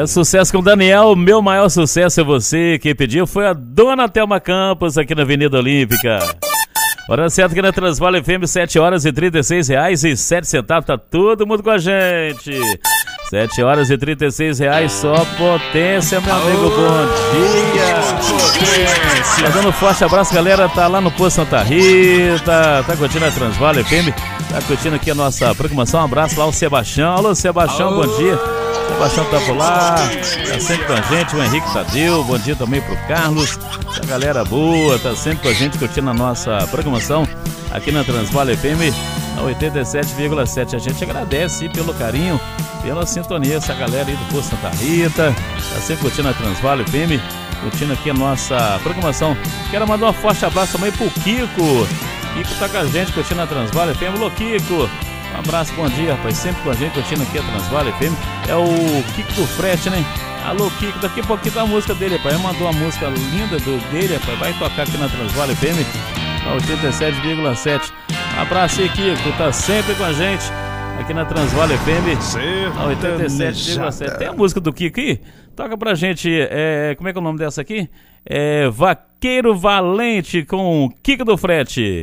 É sucesso com o Daniel, meu maior sucesso é você. Quem pediu foi a Dona Thelma Campos, aqui na Avenida Olímpica. Hora certa aqui na Transvale FM, 7 horas e R$36,07. Tá todo mundo com a gente. 7 horas e R$36, só potência, meu amigo. Bom dia. Tá dando um forte abraço, galera. Tá lá no Posto Santa Rita, tá curtindo a Transvale FM, tá curtindo aqui a nossa programação. Um abraço lá ao Sebastião. Alô, Sebastião, bom dia. Sebastião tá por lá, tá sempre com a gente. O Henrique Tadeu, bom dia também pro Carlos. A galera boa, tá sempre com a gente curtindo a nossa programação aqui na Transvale FM, a 87,7. A gente agradece pelo carinho, pela sintonia, essa galera aí do Posto Santa Rita, tá sempre curtindo a Transvale FM, curtindo aqui a nossa programação. Quero mandar um forte abraço também pro Kiko. Kiko tá com a gente curtindo a Transvale FM. Alô, Kiko. Um abraço, bom dia, rapaz. Sempre com a gente, curtindo aqui a Transvale FM. É o Kiko do Frete, né? Alô, Kiko, daqui a pouquinho tá a música dele, rapaz. Ele mandou uma música linda dele, rapaz. Vai tocar aqui na Transvale FM, na 87,7. Um abraço aí, Kiko. Tá sempre com a gente aqui na Transvale FM, na 87,7. Tem a música do Kiko aí? Toca pra gente. Como é que é o nome dessa aqui? Vaqueiro Valente com Kiko do Frete.